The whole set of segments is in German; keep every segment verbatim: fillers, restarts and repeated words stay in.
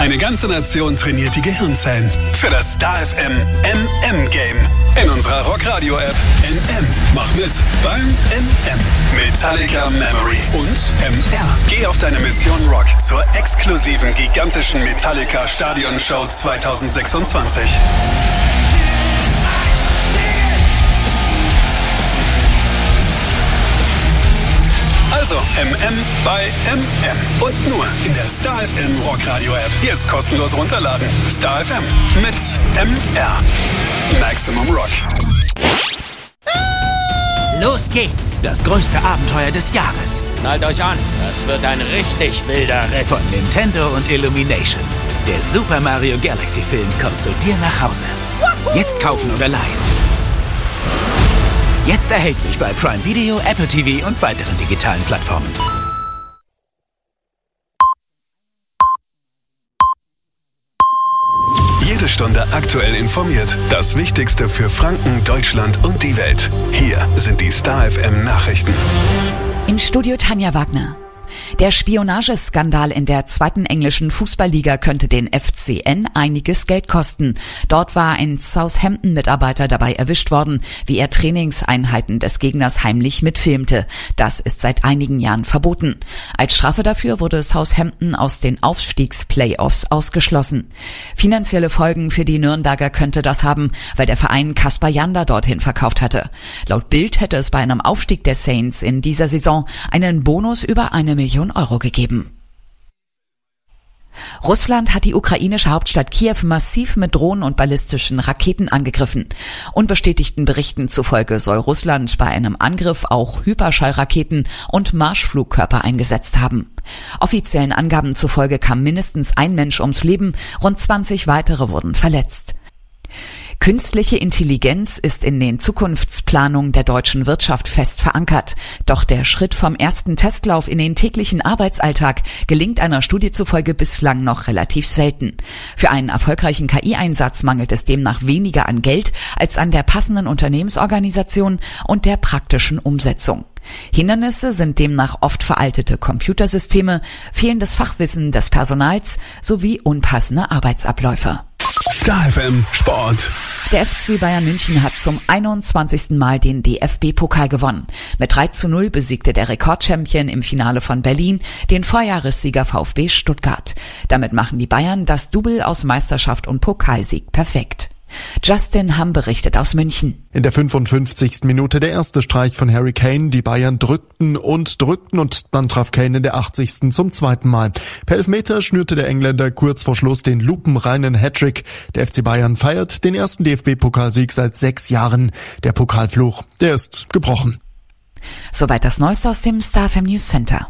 Eine ganze Nation trainiert die Gehirnzellen für das Star F M M M Game. In unserer Rockradio-App M M. Mach mit beim M M. Metallica Memory und M R. Geh auf deine Mission Rock zur exklusiven gigantischen Metallica Stadionshow zwanzig sechsundzwanzig. Also M M bei M M. Und nur in der Star F M Rockradio App. Jetzt kostenlos runterladen. Star F M mit M R. Maximum Rock. Los geht's! Das größte Abenteuer des Jahres. Schnallt euch an, das wird ein richtig wilder Ritt. Von Nintendo und Illumination. Der Super Mario Galaxy Film kommt zu dir nach Hause. Jetzt kaufen oder leihen. Jetzt erhältlich bei Prime Video, Apple T V und weiteren digitalen Plattformen. Jede Stunde aktuell informiert. Das Wichtigste für Franken, Deutschland und die Welt. Hier sind die Star F M Nachrichten. Im Studio Tanja Wagner. Der Spionageskandal in der zweiten englischen Fußballliga könnte den F C N einiges Geld kosten. Dort war ein Southampton-Mitarbeiter dabei erwischt worden, wie er Trainingseinheiten des Gegners heimlich mitfilmte. Das ist seit einigen Jahren verboten. Als Strafe dafür wurde Southampton aus den Aufstiegsplayoffs ausgeschlossen. Finanzielle Folgen für die Nürnberger könnte das haben, weil der Verein Kaspar Janda dorthin verkauft hatte. Laut Bild hätte es bei einem Aufstieg der Saints in dieser Saison einen Bonus über eine Million Euro gegeben. Russland hat die ukrainische Hauptstadt Kiew massiv mit Drohnen und ballistischen Raketen angegriffen. Unbestätigten Berichten zufolge soll Russland bei einem Angriff auch Hyperschallraketen und Marschflugkörper eingesetzt haben. Offiziellen Angaben zufolge kam mindestens ein Mensch ums Leben, rund zwanzig weitere wurden verletzt. Künstliche Intelligenz ist in den Zukunftsplanungen der deutschen Wirtschaft fest verankert. Doch der Schritt vom ersten Testlauf in den täglichen Arbeitsalltag gelingt einer Studie zufolge bislang noch relativ selten. Für einen erfolgreichen K I-Einsatz mangelt es demnach weniger an Geld als an der passenden Unternehmensorganisation und der praktischen Umsetzung. Hindernisse sind demnach oft veraltete Computersysteme, fehlendes Fachwissen des Personals sowie unpassende Arbeitsabläufe. Star F M Sport. Der F C Bayern München hat zum einundzwanzigsten Mal den D F B-Pokal gewonnen. Mit drei zu null besiegte der Rekordchampion im Finale von Berlin den Vorjahressieger VfB Stuttgart. Damit machen die Bayern das Double aus Meisterschaft und Pokalsieg perfekt. Justin Hamm berichtet aus München. In der fünfundfünfzigsten Minute der erste Streich von Harry Kane. Die Bayern drückten und drückten und dann traf Kane in der achtzigsten zum zweiten Mal. Per Elfmeter schnürte der Engländer kurz vor Schluss den lupenreinen Hattrick. Der F C Bayern feiert den ersten D F B-Pokalsieg seit sechs Jahren. Der Pokalfluch, der ist gebrochen. Soweit das Neueste aus dem Star F M News Center.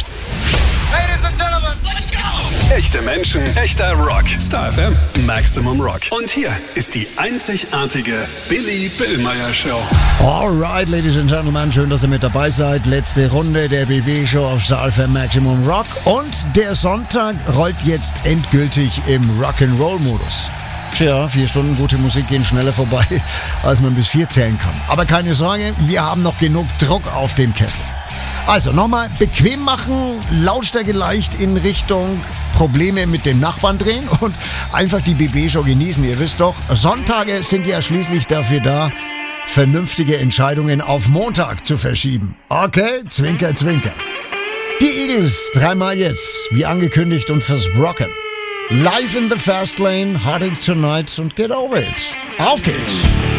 Echte Menschen, echter Rock. Star F M, Maximum Rock. Und hier ist die einzigartige Billy Billmeyer Show. Alright, Ladies and Gentlemen, schön, dass ihr mit dabei seid. Letzte Runde der B B Show auf Star F M Maximum Rock. Und der Sonntag rollt jetzt endgültig im Rock'n'Roll-Modus. Tja, vier Stunden gute Musik gehen schneller vorbei, als man bis vier zählen kann. Aber keine Sorge, wir haben noch genug Druck auf dem Kessel. Also nochmal bequem machen, Lautstärke leicht in Richtung Probleme mit dem Nachbarn drehen und einfach die B B-Show genießen. Ihr wisst doch, Sonntage sind ja schließlich dafür da, vernünftige Entscheidungen auf Montag zu verschieben. Okay, zwinker, zwinker. Die Eagles, dreimal jetzt, wie angekündigt und versprochen. Live in the Fast Lane, Heartache Tonight und Get Over It. Auf geht's!